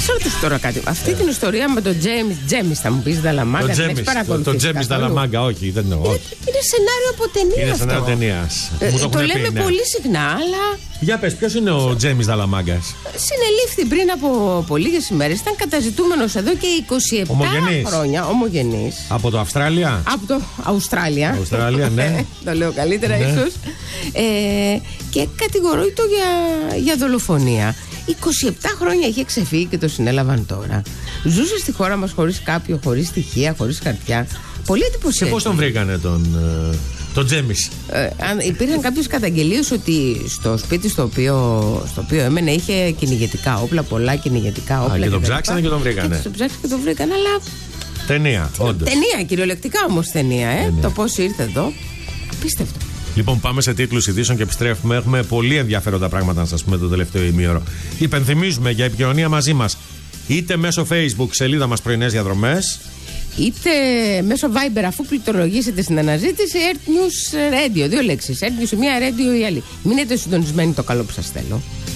σε ρωτήσω τώρα κάτι. Αυτή την ιστορία με τον Τζέμις θα μου πεις Δαλαμάγκα. Το Τζέμις Δαλαμάγκα, όχι, δεν είναι. Είναι σενάριο από ταινία. Είναι σενάριο ταινίας. Το λέμε πολύ συχνά, αλλά. Για πες, ποιος είναι ο Τζέμις Δαλαμάγκας? Συνελήφθη πριν από λίγες ημέρες. Ήταν καταζητούμενος εδώ και 27 χρόνια. Ομογενής. Από το Αυστράλια? Από το Αυστράλια. Αυστράλια, ναι. Το λέω καλύτερα, ίσως. Και κατηγορείται για δολοφονία. 27 χρόνια είχε ξεφύγει και το συνέλαβαν τώρα. Ζούσε στη χώρα μας χωρίς κάποιο, χωρίς στοιχεία, χωρίς χαρτιά. Πολύ εντυπωσιακό. Και πώς τον βρήκανε τον Τζέμις? Υπήρχαν κάποιες καταγγελίες ότι στο σπίτι στο οποίο έμενε είχε κυνηγετικά όπλα, πολλά κυνηγετικά όπλα. Και τον ψάξανε και τον βρήκανε. Και τον ψάξανε και τον βρήκανε, αλλά. Ταινία, όντως. Ταινία, κυριολεκτικά όμως ταινία. Το πώς ήρθε εδώ. Απίστευτο. Λοιπόν, πάμε σε τίτλους ειδήσεων και επιστρέφουμε. Έχουμε πολύ ενδιαφέροντα πράγματα να σας πούμε το τελευταίο ημίωρο. Υπενθυμίζουμε για επικοινωνία μαζί μας, είτε μέσω Facebook, σελίδα μας Πρωινές Διαδρομές, είτε μέσω Viber, αφού πληκτρολογήσετε στην αναζήτηση Earth News Radio. 2 λέξεις. Earth News η μία, Radio η άλλη. Μείνετε συντονισμένοι, το καλό που σας θέλω.